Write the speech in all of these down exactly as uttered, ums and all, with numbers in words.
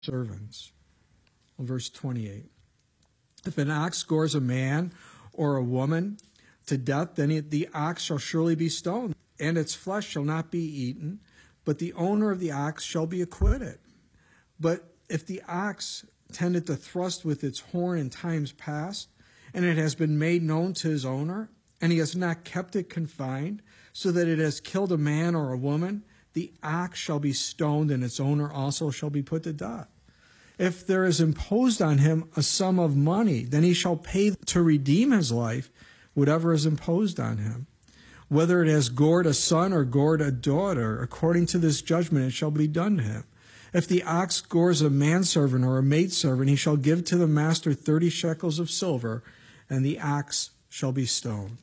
servants. Verse twenty-eight. If an ox gores a man or a woman to death, then it, the ox shall surely be stoned, and its flesh shall not be eaten, but the owner of the ox shall be acquitted. But if the ox tended to thrust with its horn in times past, and it has been made known to his owner, and he has not kept it confined, so that it has killed a man or a woman, the ox shall be stoned, and its owner also shall be put to death. If there is imposed on him a sum of money, then he shall pay to redeem his life whatever is imposed on him. Whether it has gored a son or gored a daughter, according to this judgment it shall be done to him. If the ox gores a manservant or a maidservant, he shall give to the master thirty shekels of silver, and the ox shall be stoned.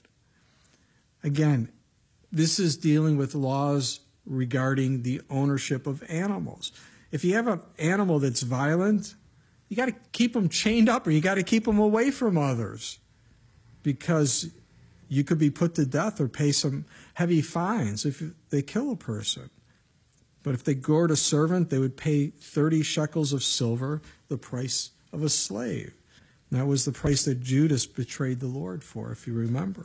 Again, this is dealing with laws regarding the ownership of animals. If you have an animal that's violent, you got to keep them chained up, or you got to keep them away from others, because you could be put to death or pay some heavy fines if they kill a person. But if they gored a servant, they would pay thirty shekels of silver, the price of a slave. And that was the price that Judas betrayed the Lord for, if you remember.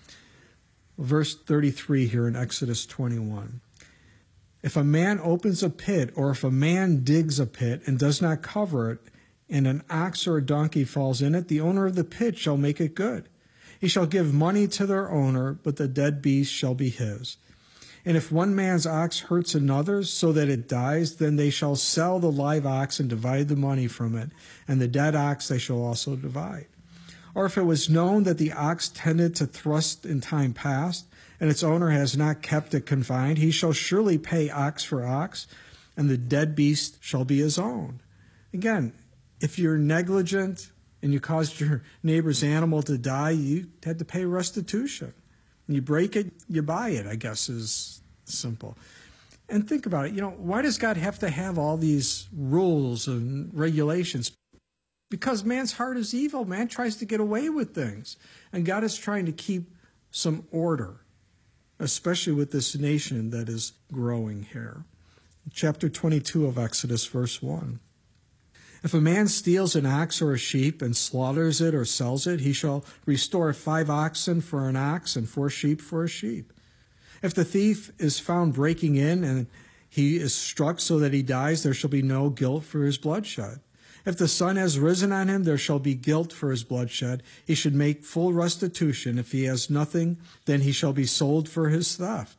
Verse thirty-three here in Exodus twenty-one. If a man opens a pit, or if a man digs a pit and does not cover it, and an ox or a donkey falls in it, the owner of the pit shall make it good. He shall give money to their owner, but the dead beast shall be his. And if one man's ox hurts another's so that it dies, then they shall sell the live ox and divide the money from it, and the dead ox they shall also divide. Or if it was known that the ox tended to thrust in time past, and its owner has not kept it confined, he shall surely pay ox for ox, and the dead beast shall be his own. Again, if you're negligent and you caused your neighbor's animal to die, you had to pay restitution. You break it, you buy it, I guess is simple. And think about it, you know, why does God have to have all these rules and regulations? Because man's heart is evil. Man tries to get away with things. And God is trying to keep some order, especially with this nation that is growing here. Chapter twenty-two of Exodus, verse one. If a man steals an ox or a sheep and slaughters it or sells it, he shall restore five oxen for an ox and four sheep for a sheep. If the thief is found breaking in and he is struck so that he dies, there shall be no guilt for his bloodshed. If the sun has risen on him, there shall be guilt for his bloodshed. He should make full restitution. If he has nothing, then he shall be sold for his theft.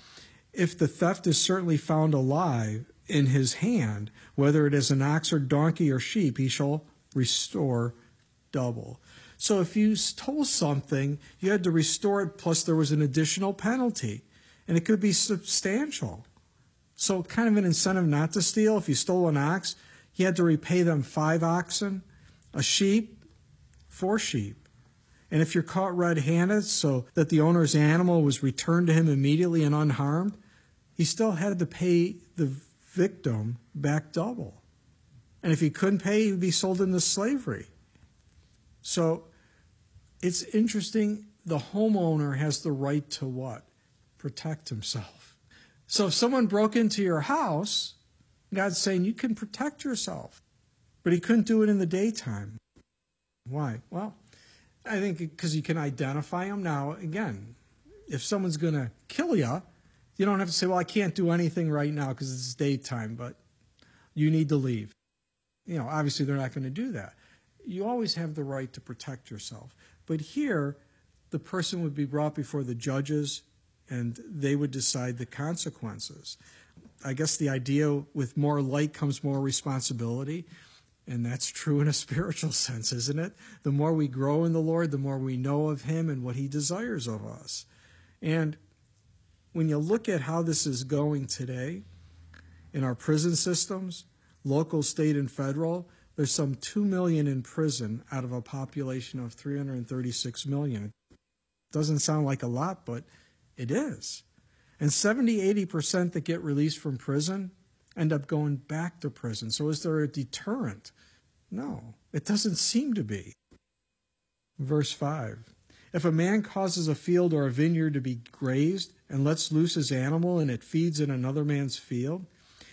If the theft is certainly found alive in his hand, whether it is an ox or donkey or sheep, he shall restore double. So if you stole something, you had to restore it, plus there was an additional penalty, and it could be substantial. So kind of an incentive not to steal. If you stole an ox, he had to repay them five oxen, a sheep, four sheep. And if you're caught red-handed so that the owner's animal was returned to him immediately and unharmed, he still had to pay the victim back double. And if he couldn't pay, he would be sold into slavery. So it's interesting, the homeowner has the right to what? Protect himself. So if someone broke into your house, God's saying you can protect yourself. But he couldn't do it in the daytime. Why? Well, I think because you can identify them. Now, again, if someone's going to kill you, you don't have to say, well, I can't do anything right now because it's daytime, but you need to leave. You know, obviously they're not going to do that. You always have the right to protect yourself. But here, the person would be brought before the judges, and they would decide the consequences. I guess the idea with more light comes more responsibility, and that's true in a spiritual sense, isn't it? The more we grow in the Lord, the more we know of him and what he desires of us. And when you look at how this is going today in our prison systems, local, state, and federal, there's some two million in prison out of a population of three hundred thirty-six million. It doesn't sound like a lot, but it is. And seventy, eighty percent that get released from prison end up going back to prison. So is there a deterrent? No, it doesn't seem to be. Verse five. If a man causes a field or a vineyard to be grazed and lets loose his animal and it feeds in another man's field,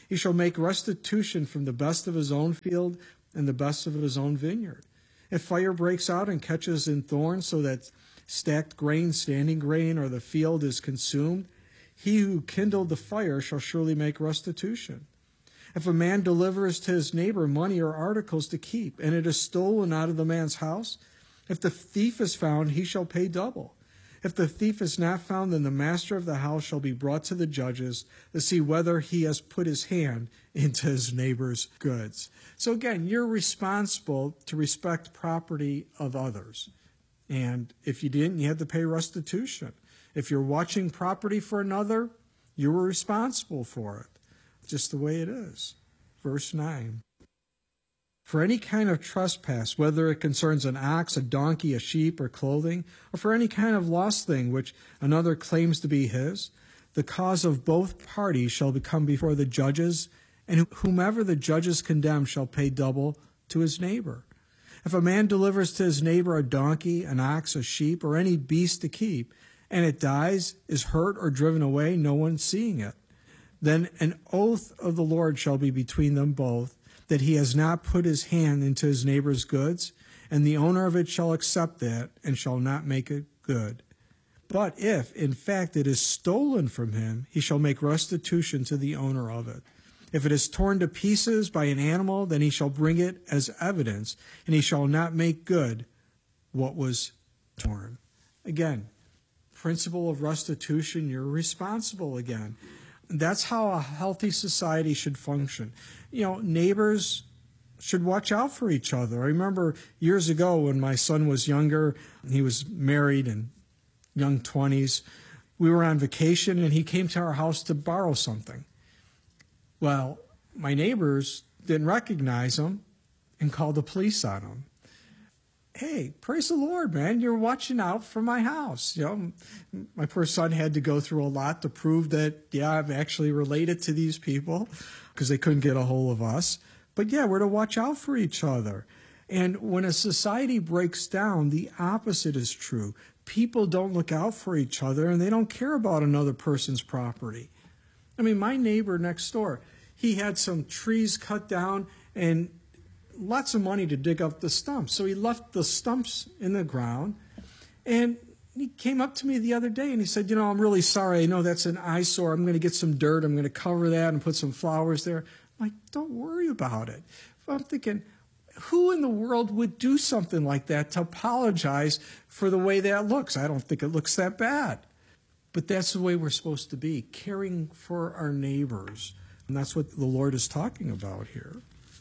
He shall make restitution from the best of his own field and the best of his own vineyard. If fire breaks out and catches in thorns, so that stacked grain, standing grain, or the field is consumed, he who kindled the fire shall surely make restitution. If a man delivers to his neighbor money or articles to keep, and it is stolen out of the man's house, if the thief is found, he shall pay double. If the thief is not found, then the master of the house shall be brought to the judges to see whether he has put his hand into his neighbor's goods. So again, you're responsible to respect property of others. And if you didn't, you had to pay restitution. If you're watching property for another, you were responsible for it. Just the way it is. Verse nine. For any kind of trespass, whether it concerns an ox, a donkey, a sheep, or clothing, or for any kind of lost thing which another claims to be his, the cause of both parties shall come before the judges, and whomever the judges condemn shall pay double to his neighbor. If a man delivers to his neighbor a donkey, an ox, a sheep, or any beast to keep, and it dies, is hurt, or driven away, no one seeing it, then an oath of the Lord shall be between them both, that he has not put his hand into his neighbor's goods, and the owner of it shall accept that, and shall not make it good. But if, in fact, it is stolen from him, he shall make restitution to the owner of it. If it is torn to pieces by an animal, then he shall bring it as evidence, and he shall not make good what was torn. Again, principle of restitution, you're responsible again. That's how a healthy society should function. You know, neighbors should watch out for each other. I remember years ago when my son was younger, he was married in young twenties, we were on vacation and he came to our house to borrow something. Well, my neighbors didn't recognize him and called the police on him. Hey, praise the Lord, man. You're watching out for my house. You know, my poor son had to go through a lot to prove that, yeah, I'm actually related to these people because they couldn't get a hold of us. But yeah, we're to watch out for each other. And when a society breaks down, the opposite is true. People don't look out for each other and they don't care about another person's property. I mean, my neighbor next door, he had some trees cut down and lots of money to dig up the stumps. So he left the stumps in the ground, and he came up to me the other day and he said, you know, I'm really sorry. I know that's an eyesore. I'm going to get some dirt. I'm going to cover that and put some flowers there. I'm like, don't worry about it. But I'm thinking, who in the world would do something like that to apologize for the way that looks? I don't think it looks that bad. But that's the way we're supposed to be, caring for our neighbors. And that's what the Lord is talking about here.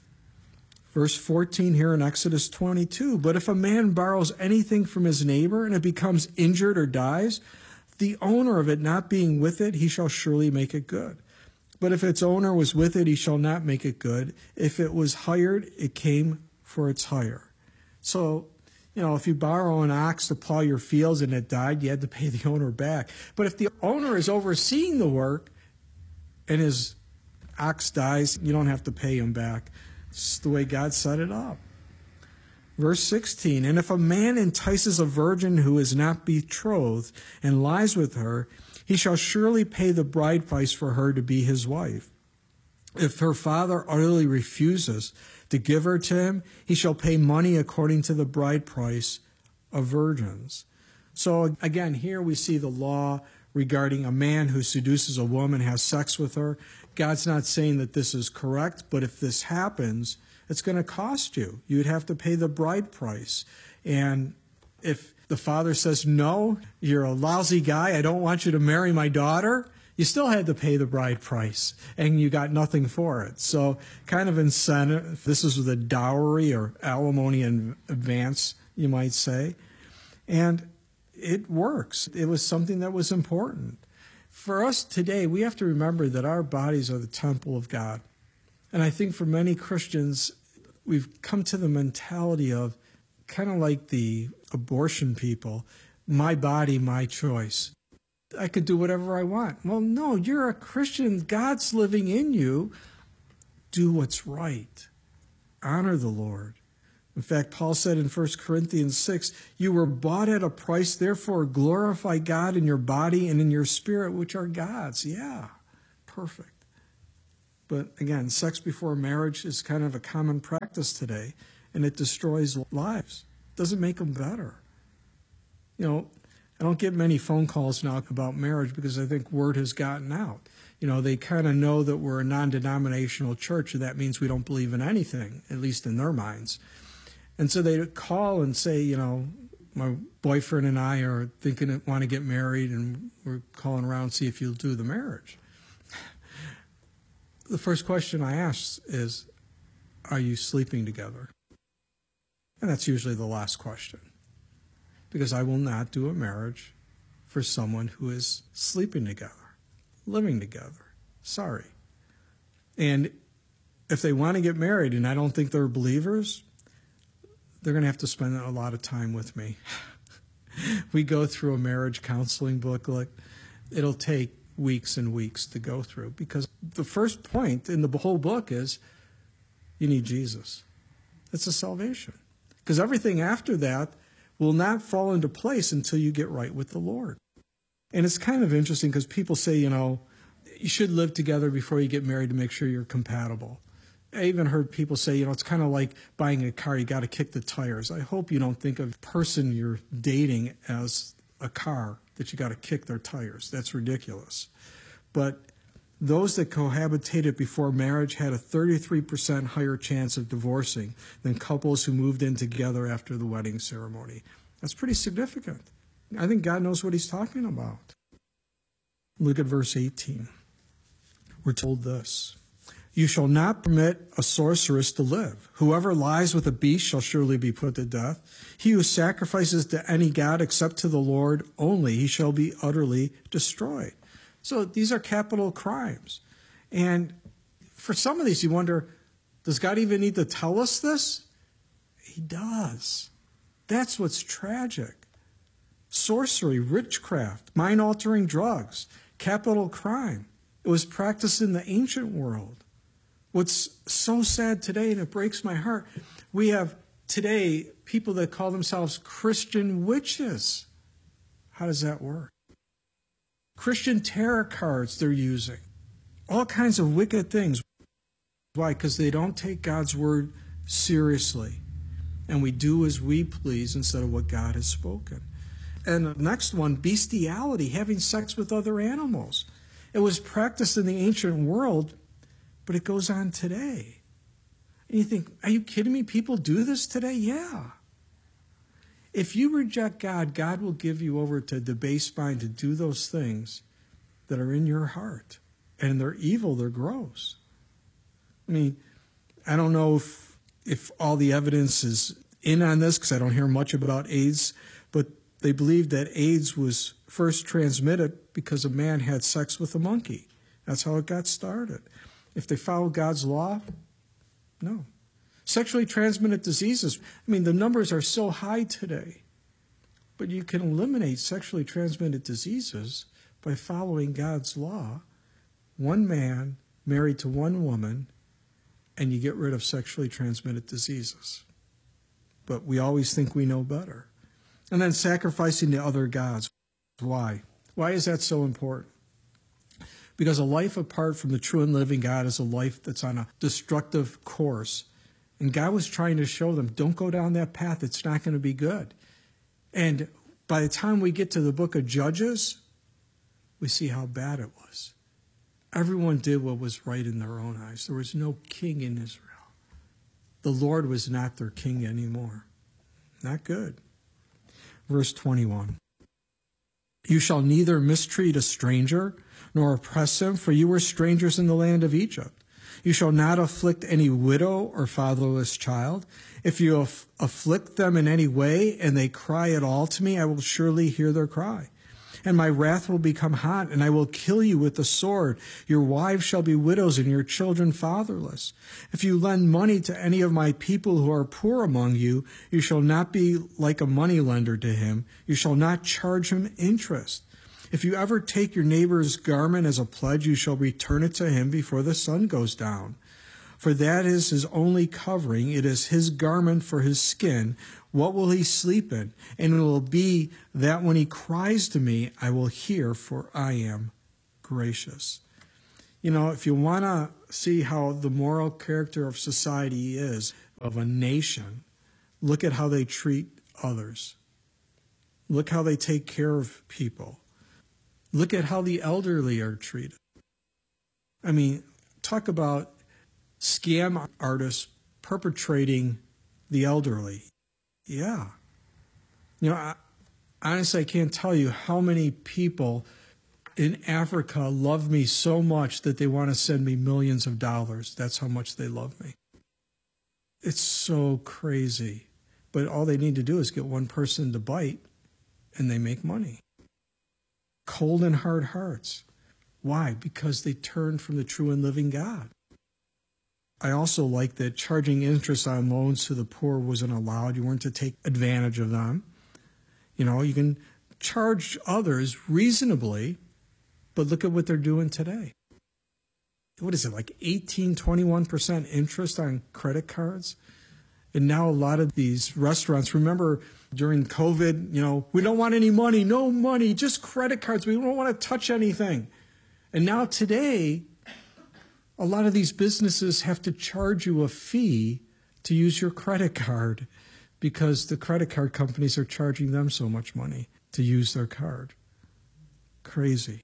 Verse fourteen here in Exodus twenty-two, but if a man borrows anything from his neighbor and it becomes injured or dies, the owner of it not being with it, he shall surely make it good. But if its owner was with it, he shall not make it good. If it was hired, it came for its hire. So, you know, if you borrow an ox to plow your fields and it died, you had to pay the owner back. But if the owner is overseeing the work and his ox dies, you don't have to pay him back. It's the way God set it up. Verse sixteen, and if a man entices a virgin who is not betrothed and lies with her, he shall surely pay the bride price for her to be his wife. If her father utterly refuses to give her to him, he shall pay money according to the bride price of virgins. So again, here we see the law regarding a man who seduces a woman, has sex with her. God's not saying that this is correct, but if this happens, it's going to cost you. You'd have to pay the bride price. And if the father says, no, you're a lousy guy, I don't want you to marry my daughter, you still had to pay the bride price, and you got nothing for it. So kind of incentive. This is the dowry or alimony in advance, you might say. And it works. It was something that was important. For us today, we have to remember that our bodies are the temple of God. And I think for many Christians, we've come to the mentality of kind of like the abortion people, my body, my choice. I could do whatever I want. Well, no, you're a Christian. God's living in you. Do what's right. Honor the Lord. In fact, Paul said in First Corinthians six, you were bought at a price, therefore glorify God in your body and in your spirit, which are God's. Yeah, perfect. But again, sex before marriage is kind of a common practice today, and it destroys lives. It doesn't make them better. You know, I don't get many phone calls now about marriage because I think word has gotten out. You know, they kind of know that we're a non-denominational church, and that means we don't believe in anything, at least in their minds. And so they call and say, you know, my boyfriend and I are thinking of want to get married, and we're calling around to see if you'll do the marriage. The first question I ask is, are you sleeping together? And that's usually the last question, because I will not do a marriage for someone who is sleeping together, living together. Sorry. And if they want to get married and I don't think they're believers, they're going to have to spend a lot of time with me. We go through a marriage counseling booklet. It'll take weeks and weeks to go through, because the first point in the whole book is you need Jesus. It's a salvation. Because everything after that will not fall into place until you get right with the Lord. And it's kind of interesting because people say, you know, you should live together before you get married to make sure you're compatible. I even heard people say, you know, it's kind of like buying a car, you got to kick the tires. I hope you don't think of the person you're dating as a car that you got to kick their tires. That's ridiculous. But those that cohabitated before marriage had a thirty-three percent higher chance of divorcing than couples who moved in together after the wedding ceremony. That's pretty significant. I think God knows what he's talking about. Look at verse eighteen. We're told this: you shall not permit a sorceress to live. Whoever lies with a beast shall surely be put to death. He who sacrifices to any god except to the Lord only, he shall be utterly destroyed. So these are capital crimes. And for some of these, you wonder, does God even need to tell us this? He does. That's what's tragic. Sorcery, witchcraft, mind-altering drugs, capital crime. It was practiced in the ancient world. What's so sad today, and it breaks my heart, we have today people that call themselves Christian witches. How does that work? Christian tarot cards they're using. All kinds of wicked things. Why? Because they don't take God's word seriously. And we do as we please instead of what God has spoken. And the next one, bestiality, having sex with other animals. It was practiced in the ancient world, but it goes on today. And you think, are you kidding me? People do this today? Yeah. If you reject God, God will give you over to the debased mind to do those things that are in your heart. And they're evil, they're gross. I mean, I don't know if, if all the evidence is in on this, because I don't hear much about AIDS, but they believe that AIDS was first transmitted because a man had sex with a monkey. That's how it got started. If they follow God's law, no. Sexually transmitted diseases, I mean, the numbers are so high today. But you can eliminate sexually transmitted diseases by following God's law. One man married to one woman, and you get rid of sexually transmitted diseases. But we always think we know better. And then sacrificing to other gods. Why? Why is that so important? Because a life apart from the true and living God is a life that's on a destructive course. And God was trying to show them, don't go down that path. It's not going to be good. And by the time we get to the book of Judges, we see how bad it was. Everyone did what was right in their own eyes. There was no king in Israel. The Lord was not their king anymore. Not good. Verse twenty-one. You shall neither mistreat a stranger nor oppress him, for you were strangers in the land of Egypt. You shall not afflict any widow or fatherless child. If you aff- afflict them in any way, and they cry at all to me, I will surely hear their cry. And my wrath will become hot, and I will kill you with the sword. Your wives shall be widows, and your children fatherless. If you lend money to any of my people who are poor among you, you shall not be like a moneylender to him. You shall not charge him interest. If you ever take your neighbor's garment as a pledge, you shall return it to him before the sun goes down. For that is his only covering. It is his garment for his skin. What will he sleep in? And it will be that when he cries to me, I will hear, for I am gracious. You know, if you want to see how the moral character of society is, of a nation, look at how they treat others. Look how they take care of people. Look at how the elderly are treated. I mean, talk about scam artists perpetrating the elderly. Yeah. You know, I, honestly, I can't tell you how many people in Africa love me so much that they want to send me millions of dollars. That's how much they love me. It's so crazy. But all they need to do is get one person to bite, and they make money. Cold and hard hearts. Why? Because they turned from the true and living God. I also like that charging interest on loans to the poor wasn't allowed. You weren't to take advantage of them. You know, you can charge others reasonably, but look at what they're doing today. What is it, like eighteen, twenty-one percent interest on credit cards? And now a lot of these restaurants, remember during COVID, you know, we don't want any money, no money, just credit cards. We don't want to touch anything. And now today, a lot of these businesses have to charge you a fee to use your credit card because the credit card companies are charging them so much money to use their card. Crazy.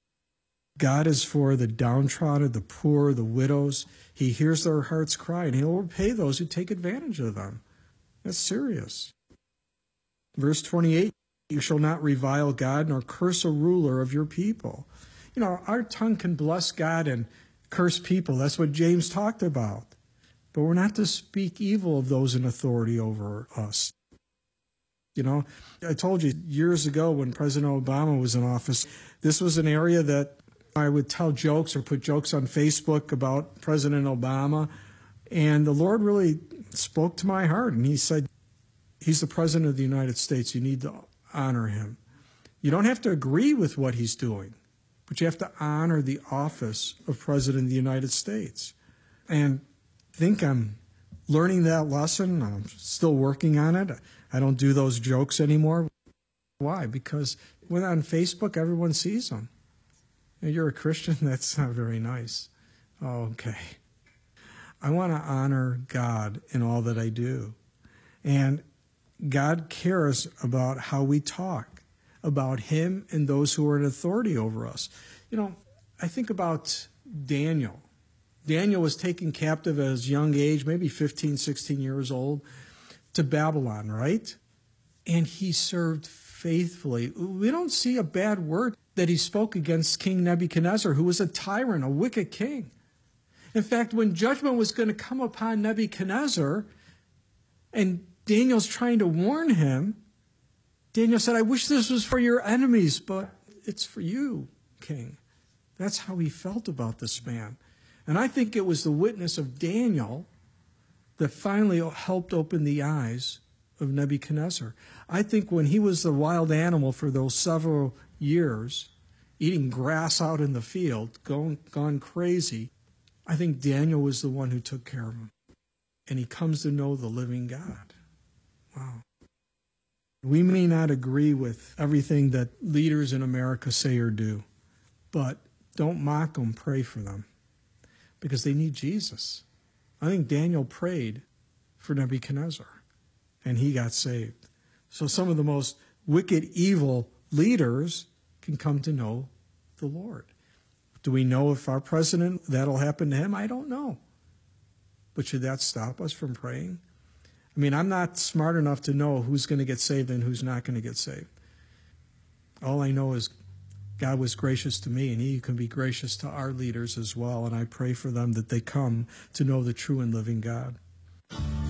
God is for the downtrodden, the poor, the widows. He hears their hearts cry, and he'll repay those who take advantage of them. That's serious. Verse twenty-eight, you shall not revile God nor curse a ruler of your people. You know, our tongue can bless God and curse people. That's what James talked about. But we're not to speak evil of those in authority over us. You know, I told you years ago when President Obama was in office, this was an area that I would tell jokes or put jokes on Facebook about President Obama. And the Lord really spoke to my heart. And he said, he's the President of the United States. You need to honor him. You don't have to agree with what he's doing, but you have to honor the office of President of the United States. And I think I'm learning that lesson. I'm still working on it. I don't do those jokes anymore. Why? Because when on Facebook, everyone sees them. And you're a Christian? That's not very nice. Oh, okay. I want to honor God in all that I do. And God cares about how we talk, about him and those who are in authority over us. You know, I think about Daniel. Daniel was taken captive at his young age, maybe fifteen, sixteen years old, to Babylon, right? And he served faithfully. We don't see a bad word that he spoke against King Nebuchadnezzar, who was a tyrant, a wicked king. In fact, when judgment was going to come upon Nebuchadnezzar, and Daniel's trying to warn him, Daniel said, I wish this was for your enemies, but it's for you, king. That's how he felt about this man. And I think it was the witness of Daniel that finally helped open the eyes of Nebuchadnezzar. I think when he was the wild animal for those several years, eating grass out in the field, going, gone crazy, I think Daniel was the one who took care of him. And he comes to know the living God. Wow. We may not agree with everything that leaders in America say or do, but don't mock them, pray for them, because they need Jesus. I think Daniel prayed for Nebuchadnezzar, and he got saved. So some of the most wicked, evil leaders can come to know the Lord. Do we know if our president, that'll happen to him? I don't know. But should that stop us from praying? I mean, I'm not smart enough to know who's going to get saved and who's not going to get saved. All I know is God was gracious to me, and he can be gracious to our leaders as well. And I pray for them that they come to know the true and living God.